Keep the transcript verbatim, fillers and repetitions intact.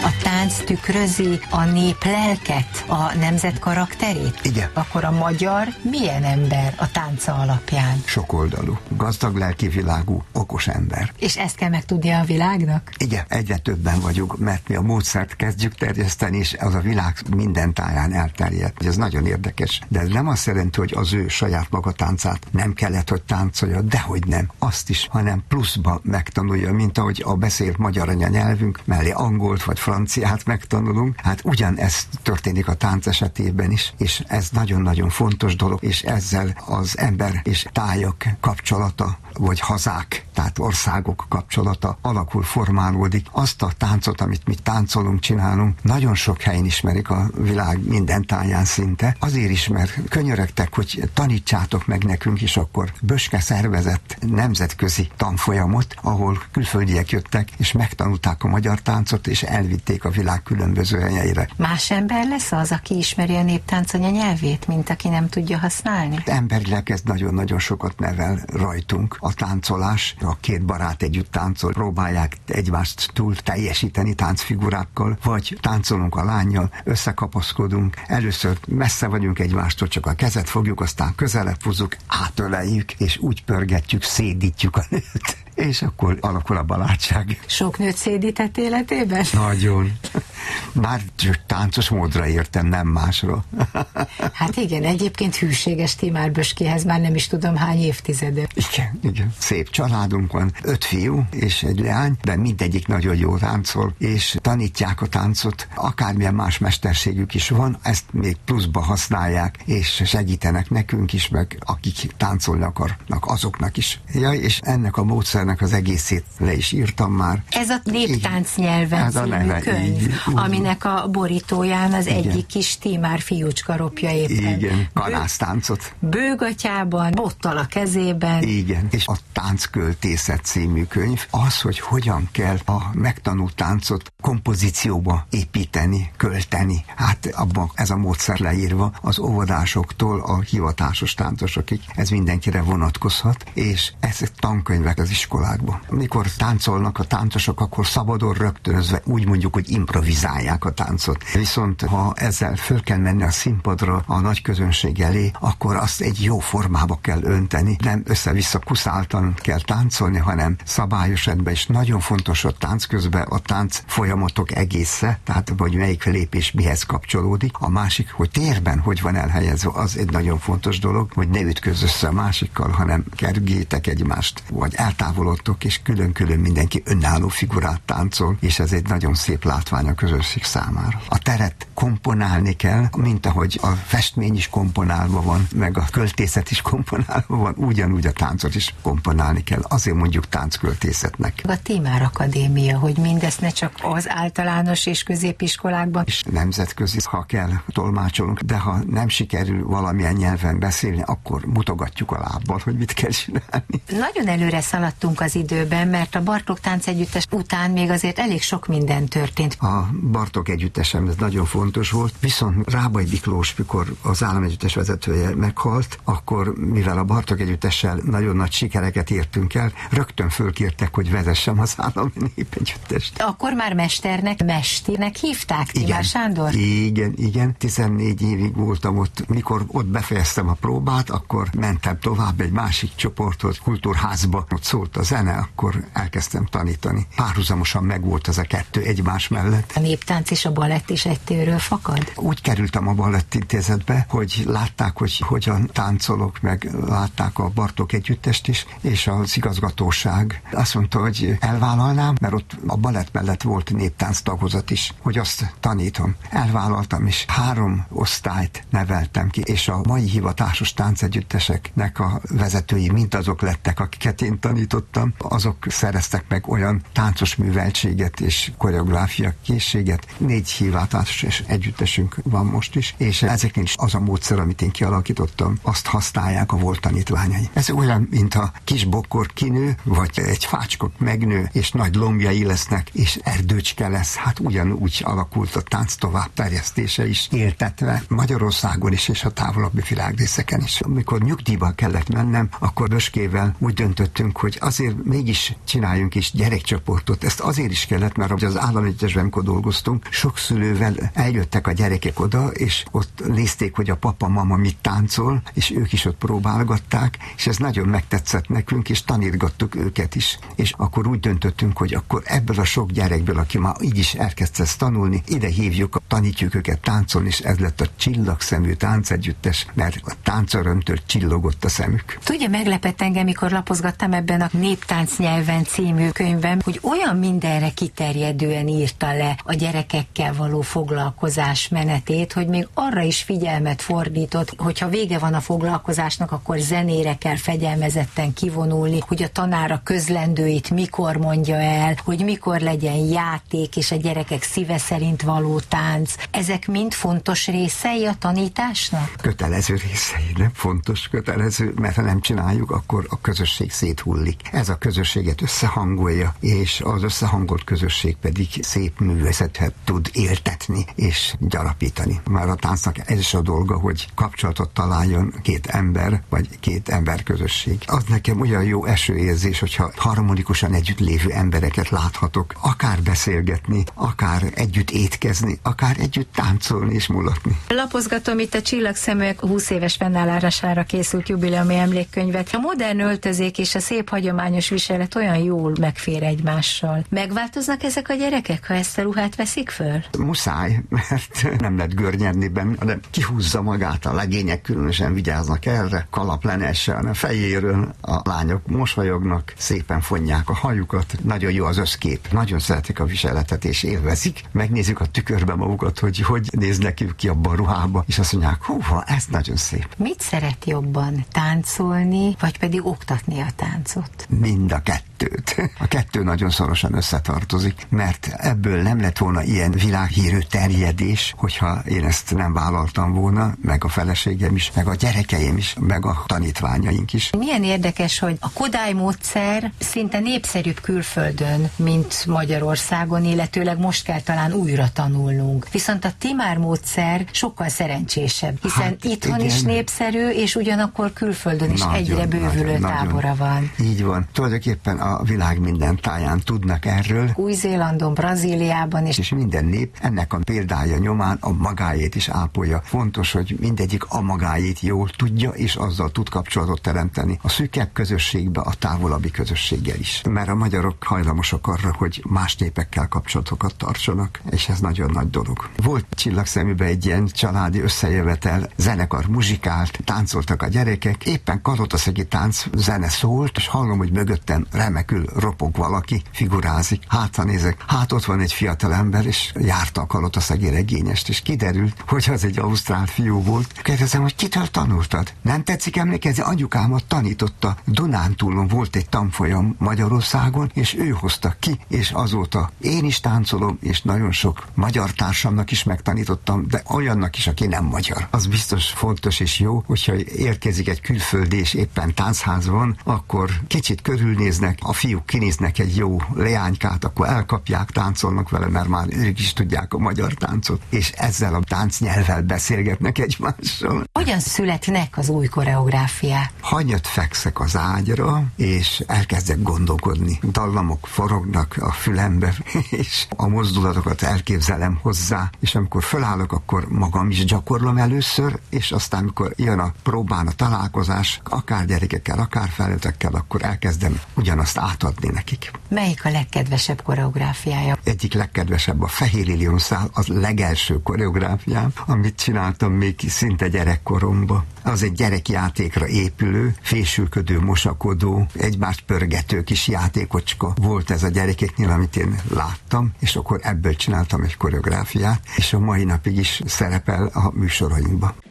A tánc tükrözi a nép lelket, a nemzet karakterét? Igen. Akkor a magyar milyen ember a tánca alapján? Sokoldalú, gazdag lelki világú, okos ember. És ezt kell megtudnia a világnak? Igen, egyre többen vagyunk, mert mi a módszert kezdjük terjeszteni, és az a világ minden táján elterjed. Ez nagyon érdekes. De ez nem azt jelenti, hogy az ő saját maga táncát nem kellett, hogy táncolja, dehogy nem. Azt is, hanem pluszba megtanulja, mint ahogy a beszélt magyar anyanyelvünk mellé angolt vagy franciát megtanulunk. Hát ugyanez történik a tánc esetében is, és ez nagyon-nagyon fontos dolog, és ezzel az ember és tájak kapcsolata, vagy hazák, tehát országok kapcsolata alakul, formálódik. Azt a táncot, amit mi táncolunk, csinálunk, nagyon sok helyen ismerik a világ minden táján szinte. Azért is, mert könyörögtek, hogy tanítsátok meg nekünk is, akkor Böske szervezett nemzetközi tanfolyamot, ahol külföldiek jöttek, és megtanulták a magyar táncot, és elvitték a világ különböző helyeire. Más ember lesz az, aki ismeri a néptánc anyanyelvét, mint aki nem tudja használni? Emberileg ez nagyon-nagyon sokat nevel rajtunk. A táncolás, a két barát együtt táncol, próbálják egymást túl teljesíteni táncfigurákkal, vagy táncolunk a lánnyal, összekapaszkodunk, először messze vagyunk egymástól, csak a kezet fogjuk, aztán közelebb húzzuk, átöleljük, és úgy pörgetjük, szédítjük a nőt. És akkor alakul a barátság. Sok nőt szédített életében? Nagyon. Már csak táncos módra értem, nem másra. Hát igen, egyébként hűséges Timár Böskéhez már nem is tudom hány évtizede. Igen, igen. Szép családunk van, öt fiú és egy leány, de mindegyik nagyon jó táncol, és tanítják a táncot, akármilyen más mesterségük is van, ezt még pluszba használják, és segítenek nekünk is, meg akik táncolni akarnak, azoknak is. Ja, és ennek a módszernek az egészét le is írtam már. Ez a Néptánc nyelven című könyv, így, aminek a borítóján az igen. egyik kis Timár fiúcska ropja éppen. Igen, kalásztáncot. Bőgatyában, bottal a kezében. Igen, és a Táncköltészet című könyv az, hogy hogyan kell a megtanult táncot kompozícióba építeni, költeni. Hát abban ez a módszer leírva az óvodásoktól a hivatásos táncosokig. Ez mindenkire vonatkozhat, és ezek tankönyvek az iskolákban. Mikor táncolnak a táncosok, akkor szabadon rögtönözve úgy mondjuk, hogy improvizálják a táncot. Viszont ha ezzel föl kell menni a színpadra a nagy közönség elé, akkor azt egy jó formába kell önteni. Nem össze-vissza kuszáltan kell táncolni, hanem szabályos rendben, és nagyon fontos a tánc közben a tánc folyamatok egésze, tehát vagy melyik lépés mihez kapcsolódik. A másik, hogy térben hogy van elhelyezve, az egy nagyon fontos dolog, hogy ne ütközz össze a másikkal, hanem kerüljétek egymást, vagy eltávolodtok, és külön-külön mindenki önálló figurát táncol, és ez egy nagyon szép látvány a közösség számára. A teret komponálni kell, mint ahogy a festmény is komponálva van, meg a költészet is komponálva van, ugyanúgy a táncot is komponálni kell. Azért mondjuk táncköltészetnek. A Timár Akadémia, hogy mindezt ne csak az általános és középiskolákban. És nemzetközi, ha kell, tolmácsolunk, de ha nem sikerül valamilyen nyelven beszélni, akkor mutogatjuk a lábbal, hogy mit kell csinálni. Nagyon előre szaladtunk az időben, mert a Bartók Táncegyüttes után még azért elég sok minden történt. A Bartók Együttesem, ez nagyon fontos volt, viszont Rábai Miklós, mikor az államegyüttes vezetője meghalt, akkor mivel a Bartók Együttessel nagyon nagy sikereket értünk el, rögtön fölkértek, hogy vezessem az állami népegyüttest. Akkor már mesternek, mesternek hívták Timár igen, Sándor? Igen, igen. tizennégy évig voltam ott. Mikor ott befejeztem a próbát, akkor mentem tovább egy másik csoporthoz, kultúrházba. Ott szólt a zene, akkor elkezdtem tanítani. Párhuzamosan megvolt ez a kettő egymás mellett. A néptánc és a balett is egy tőről fakad? Úgy kerültem a balettintézetbe, hogy látták, hogy hogyan táncolok, meg látták a Bartók Együttest is, és az igazgatóság azt mondta, hogy elvállalnám, mert ott a balett mellett volt néptánc tagozat is, hogy azt tanítom. Elvállaltam, és három osztályt neveltem ki, és a mai hivatásos táncegyütteseknek a vezetői mind azok lettek, akiket én tanítottam, azok szereztek meg olyan táncos műveltséget és koreográfia készséget. Négy hivatásos együttesünk van most is, és ezeknél is az a módszer, amit én kialakítottam, azt használják a volt tanítványai. Ez olyan, mint a kis bokor kinő, vagy egy fácskot megnő, és nagy lombjai lesznek, és erdőcske lesz. Hát ugyanúgy alakult a tánc tovább terjesztése is, éltetve Magyarországon is, és a távolabbi világrészeken is. Amikor nyugdíjba kellett mennem, akkor Böskével úgy döntöttünk, hogy azért mégis csináljunk is gyerekcsoportot. Ezt azért is kellett, mert az államegyüttesben, amikor dolgoztunk, dolgoztunk, sok szülővel eljöttek a gyerekek oda, és ott nézték, hogy a papa, mama mit táncol, és ők is ott próbálgatták, és ez nagyon megtetszett nekünk, és tanítgattuk őket is. És akkor úgy döntöttünk, hogy akkor ebből a sok gyerekből, aki már így is elkezdte ezt tanulni, ide hívjuk, tanítjuk őket táncolni, és ez lett a Csillagszemű Táncegyüttes, mert a táncorömtől csillogott a szemük. Tudja, meglepett engem, mikor lapozgattam ebben a Néptánc nyelven című könyvben, hogy olyan mindenre kiterjedően írta le a gyerekekkel való foglalkozás menetét, hogy még arra is figyelmet fordított, hogyha vége van a foglalkozásnak, akkor zenére kell fegyelmezetten kivonulni, hogy a tanár a közlendőit mikor mondja el, hogy mikor legyen játék és a gyerekek szíve szerint való tánc. Ezek mind fontos részei a tanításnak? Kötelező részei, nem fontos, kötelező, mert ha nem csináljuk, akkor a közösség széthullik. Ez a közösséget összehangolja, és az összehangolt közösség pedig szép művészetet tud éltetni és gyarapítani. Már a táncnak ez is a dolga, hogy kapcsolatot találjon két ember, vagy két ember közösség. Az nekem olyan jó esőérzés, hogyha harmonikusan együtt lévő embereket láthatok, akár beszélgetni, akár együtt étkezni, akár együtt táncolni és mulatni. Lapozgatom itt a Csillagszeműek húsz éves fennállására készült jubileumi emlékkönyvet. A modern öltözék és a szép hagyományos viselet olyan jól megfér egymással. Megváltoznak ezek a gyerekek, ha ezt a ruhát veszik föl? Muszáj, mert nem lehet görnyedni benne, hanem kihúzza magát, a legények különösen vigyáznak erre, kalap le ne essen a fejéről, a lányok mosolyognak, szépen fonják a hajukat, nagyon jó az összkép, nagyon szeretik a viseletet és élvezik, megnézik a tükörbe magukat, hogy hogy néznek ki abban a ruhába, és azt mondják, húha, ez nagyon szép. Mit szeret jobban, táncolni, vagy pedig oktatni a táncot? Mind a kettőt. A kettő nagyon szorosan összetartozik, mert ebből nem lett volna ilyen világhírű terjedés, hogyha én ezt nem vállaltam volna, meg a feleségem is, meg a gyerekeim is, meg a tanítványaink is. Milyen érdekes, hogy a Kodály módszer szinte népszerűbb külföldön, mint Magyarországon, illetőleg most kell talán újra tanulnunk. Viszont a Timár módszer sokkal szerencsésebb, hiszen hát, itthon igen. is népszerű, és ugyanakkor külföldön is nagyon, egyre bővülő nagyon, tábora nagyon. van. Így van. Tulajdonképpen a világ minden táján tudnak erről. Új-Zélandon, Brazíliában is. És minden nép ennek a példája nyomán a magáét is ápolja. Fontos, hogy mindegyik a magáét jól tudja, és azzal tud kapcsolatot teremteni a szűkebb közösségbe, a távolabbi közösséggel is. Mert a magyarok hajlamosak arra, hogy más népekkel kapcsolatokat tartsanak, és ez nagyon nagy dolog. Volt Csillagszeműben egy ilyen családi összejövetel, zenekar muzsikált, táncoltak a gyerekek, éppen kalotaszegi tánc zene szólt, és hallom, hogy mögöttem remekül ropog valaki, figurázik. Hátra nézek, hát ott van egy fiatal ember, és járta a kalotaszegi regényest, és kiderült, hogy az egy ausztrál fiú volt. Kérdezem, hogy kitől tanultad? Nem tetszik emlékezni? Anyukámat tanította. Dunántúlon volt egy tanfolyam Magyarországon, és ő hozta ki, és azóta én is táncolom, és nagyon sok magyar társamnak is megtanítottam, de olyannak is, aki nem magyar. Az biztos fontos és jó, hogyha érkezik egy külföldi, és éppen táncházban van, akkor kicsit körülnéznek, a fiúk kinéznek egy jó leánykát, akkor elkapják, táncolnak vele, mert már ők is tudják a magyar táncot, és ezzel a táncnyelvvel beszélgetnek egymással. Hogyan születnek az új koreográfiák? Hanyat fekszek az ágyra, és elkezdek gondolkodni. Dallamok forognak a fülembe, és a mozdulatokat elképzelem hozzá, és amikor fölállok, akkor magam is gyakorlom először, és aztán, amikor jön a próbán a találkozás, akár gyerekekkel, akár felnőttekkel, akkor elkezdem ugyanazt átadni nekik. Melyik a legkedvesebb koreográfiája? Egyik legkedvesebb a Fehér Ilion szál, az legelső koreográfiám, amit csináltam még szinte gyerekkoromban. Az egy gyerekjátékra épülő, fésülködő, mosakodó, egymást pörgető kis játékocska volt ez a gyerekeknél, amit én láttam, és akkor ebből csináltam egy koreográfiát, és a mai napig is szerepel a műsorainkban.